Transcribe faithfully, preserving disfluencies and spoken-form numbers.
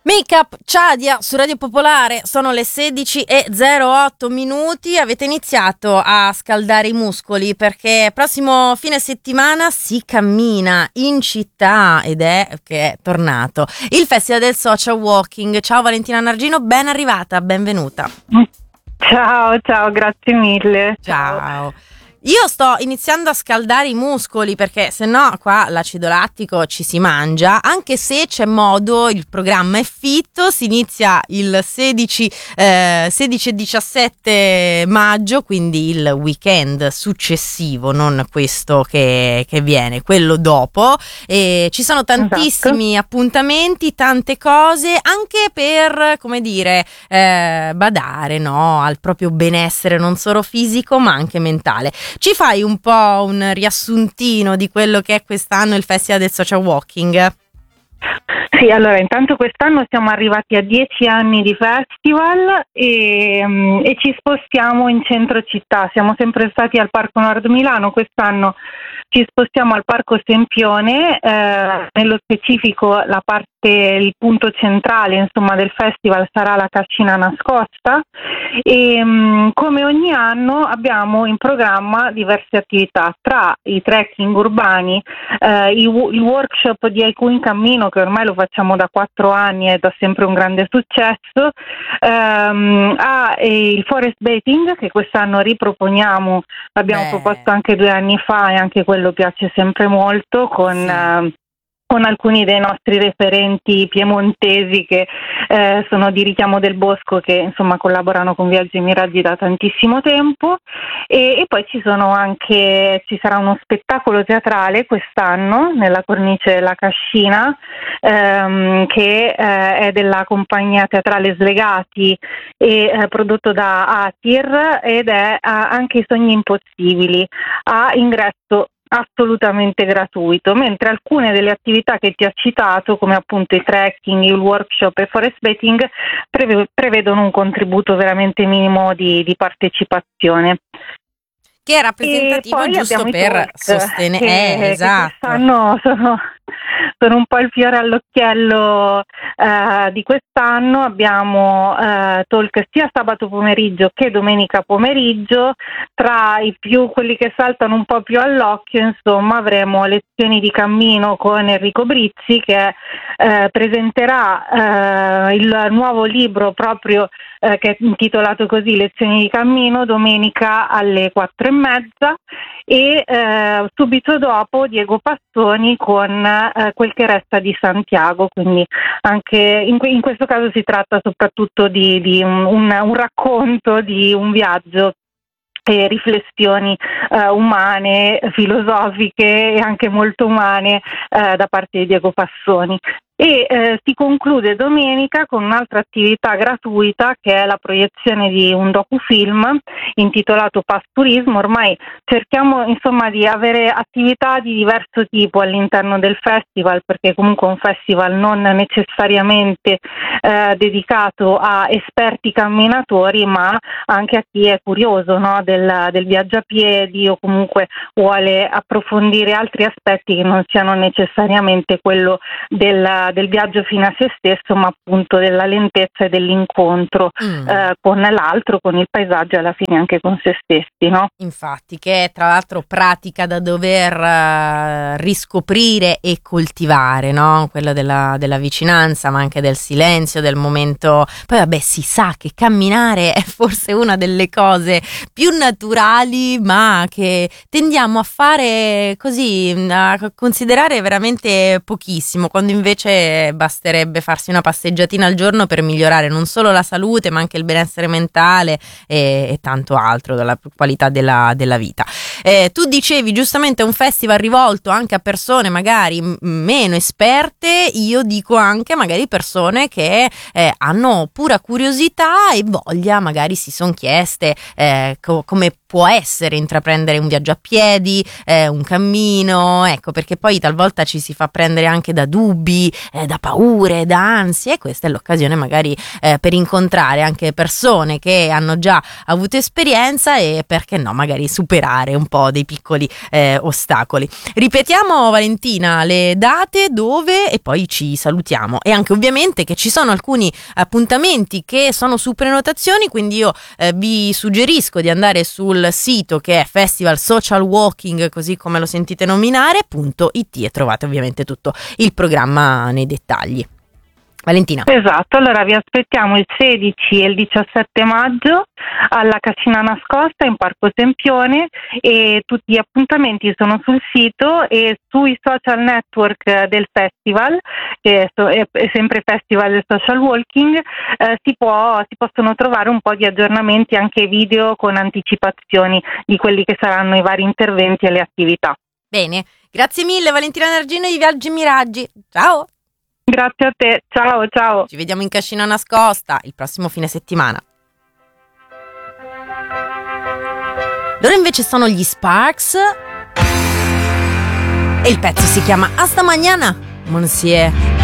Make Up Ciadia su Radio Popolare, sono le sedici e zero otto minuti, avete iniziato a scaldare i muscoli perché prossimo fine settimana si cammina in città ed è che è tornato il Festival del Social Walking. Ciao Valentina Nargino, ben arrivata, benvenuta. Ciao, ciao, grazie mille. Ciao. ciao. Io sto iniziando a scaldare i muscoli perché se no qua l'acido lattico ci si mangia, anche se c'è modo, il programma è fitto, si inizia il sedici, eh, sedici e diciassette maggio, quindi il weekend successivo, non questo che, che viene, quello dopo, e ci sono tantissimi esatto. appuntamenti, tante cose, anche per, come dire, eh, badare, no, al proprio benessere non solo fisico ma anche mentale. Ci fai un po' un riassuntino di quello che è quest'anno il Festival del Social Walking? Sì, allora intanto quest'anno siamo arrivati a dieci anni di festival e, e ci spostiamo in centro città. Siamo sempre stati al Parco Nord Milano, quest'anno ci spostiamo al Parco Sempione, eh, nello specifico la parte, il punto centrale insomma del festival sarà la Cascina Nascosta e mh, come ogni anno abbiamo in programma diverse attività, tra i trekking urbani, eh, il, il workshop di Haiku in Cammino che ormai lo facciamo da quattro anni e da sempre un grande successo, ehm, a eh, il forest bathing che quest'anno riproponiamo, l'abbiamo Beh. proposto anche due anni fa e anche quello piace sempre molto con... Sì. Eh, con alcuni dei nostri referenti piemontesi che eh, sono di Richiamo del Bosco, che insomma collaborano con Viaggi e Miraggi da tantissimo tempo, e, e poi ci sono anche ci sarà uno spettacolo teatrale quest'anno nella cornice della Cascina ehm, che eh, è della compagnia teatrale Slegati e eh, prodotto da Atir ed è eh, anche I Sogni Impossibili, a ingresso assolutamente gratuito, mentre alcune delle attività che ti ho citato, come appunto i trekking, il workshop e forest bathing, preve- prevedono un contributo veramente minimo di, di partecipazione. Che è rappresentativo giusto per sostenere. Eh, esatto. Quest'anno sono, sono un po' il fiore all'occhiello eh, di quest'anno. Abbiamo eh, talk sia sabato pomeriggio che domenica pomeriggio. Tra i più, quelli che saltano un po' più all'occhio, insomma, avremo lezioni di cammino con Enrico Brizzi che eh, presenterà eh, il nuovo libro proprio eh, che è intitolato così, Lezioni di Cammino, domenica alle quattro e mezza, e eh, subito dopo Diego Passoni con eh, Quel che resta di Santiago, quindi anche in, que- in questo caso si tratta soprattutto di, di un, un racconto di un viaggio e riflessioni eh, umane, filosofiche e anche molto umane eh, da parte di Diego Passoni. E eh, si conclude domenica con un'altra attività gratuita che è la proiezione di un docufilm intitolato Pasturismo. Ormai cerchiamo insomma di avere attività di diverso tipo all'interno del festival, perché comunque è un festival non necessariamente eh, dedicato a esperti camminatori, ma anche a chi è curioso, no, del, del viaggio a piedi o comunque vuole approfondire altri aspetti che non siano necessariamente quello del del viaggio fino a se stesso, ma appunto della lentezza e dell'incontro mm. eh, con l'altro, con il paesaggio e alla fine anche con se stessi, no? Infatti, che è tra l'altro pratica da dover uh, riscoprire e coltivare, no? Quello della, della vicinanza, ma anche del silenzio, del momento. Poi vabbè, si sa che camminare è forse una delle cose più naturali, ma che tendiamo a fare così, a considerare veramente pochissimo, quando invece basterebbe farsi una passeggiatina al giorno per migliorare non solo la salute ma anche il benessere mentale e, e tanto altro, dalla qualità della, della vita. Eh, tu dicevi giustamente è un festival rivolto anche a persone magari m- meno esperte, io dico anche magari persone che eh, hanno pura curiosità e voglia, magari si sono chieste eh, co- come può essere intraprendere un viaggio a piedi, eh, un cammino, ecco, perché poi talvolta ci si fa prendere anche da dubbi, eh, da paure, da ansie, e questa è l'occasione magari eh, per incontrare anche persone che hanno già avuto esperienza e perché no magari superare un po' po' dei piccoli eh, ostacoli. Ripetiamo, Valentina, le date, dove, e poi ci salutiamo. E anche ovviamente che ci sono alcuni appuntamenti che sono su prenotazioni, quindi io eh, vi suggerisco di andare sul sito che è Festival Social Walking, così come lo sentite nominare, punto it, e trovate ovviamente tutto il programma nei dettagli. Valentina. Esatto, allora vi aspettiamo il sedici e il diciassette maggio alla Cascina Nascosta in Parco Sempione, e tutti gli appuntamenti sono sul sito e sui social network del festival, che è sempre Festival del Social Walking. eh, si, può, si possono trovare un po' di aggiornamenti, anche video con anticipazioni di quelli che saranno i vari interventi e le attività. Bene, grazie mille Valentina Nargino di Viaggi e Miraggi, ciao! Grazie a te, ciao ciao. Ci vediamo in Cascina Nascosta il prossimo fine settimana. Loro invece sono gli Sparks e il pezzo si chiama Hasta mañana, Monsieur.